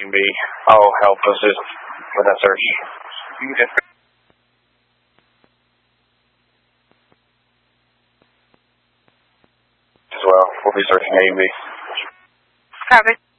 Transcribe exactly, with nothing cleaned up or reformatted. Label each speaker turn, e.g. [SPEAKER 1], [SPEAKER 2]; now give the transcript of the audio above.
[SPEAKER 1] B. I'll help assist with that search. As well, we'll be searching A and B.
[SPEAKER 2] Copy.